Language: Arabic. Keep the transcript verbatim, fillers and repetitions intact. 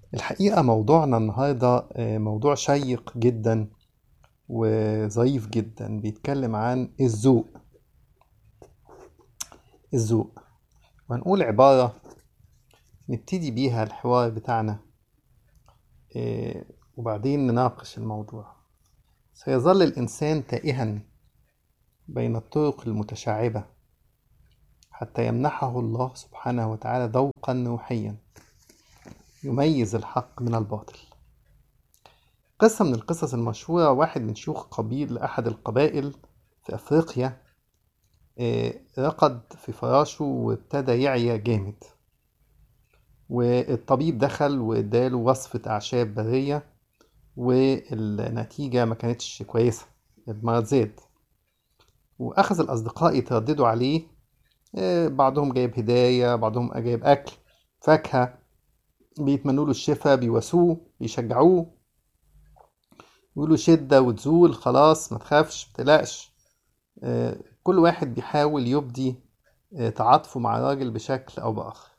الحقيقة موضوعنا النهاردة آه، موضوع شيق جدا وظريف جدا، بيتكلم عن الذوق. الذوق وهنقول عبارة نبتدي بيها الحوار بتاعنا، آه، وبعدين نناقش الموضوع. سيظل الإنسان تائها بين الطرق المتشعبة حتى يمنحه الله سبحانه وتعالى ذوقا روحيا يميز الحق من الباطل. قصة من القصص المشهورة، واحد من شيوخ قبيل أحد القبائل في أفريقيا آه، رقد في فراشه وابتدى يعيا جامد، والطبيب دخل واداله وصفة أعشاب برية، والنتيجة ما كانتش كويسة، المرض زاد. وأخذ الأصدقاء يترددوا عليه، آه، بعضهم جايب هدايا، بعضهم جايب أكل، فاكهة، بيتمنوا له الشفاء، بيواسوه، بيشجعوه، يقولوا شدة وتزول، خلاص ما تخافش متقلقش. آه، كل واحد بيحاول يبدي آه، تعاطفه مع الراجل بشكل أو بآخر.